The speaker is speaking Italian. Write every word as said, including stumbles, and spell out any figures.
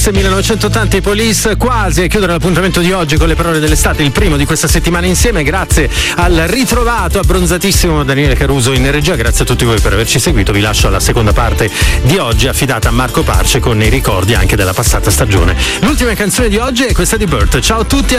millenovecentottanta i Police, quasi a chiudere l'appuntamento di oggi con le parole dell'estate, il primo di questa settimana insieme. Grazie al ritrovato abbronzatissimo Daniele Caruso in regia, grazie a tutti voi per averci seguito. Vi lascio alla seconda parte di oggi affidata a Marco Parce con i ricordi anche della passata stagione. L'ultima canzone di oggi è questa di Burt. Ciao a tutti.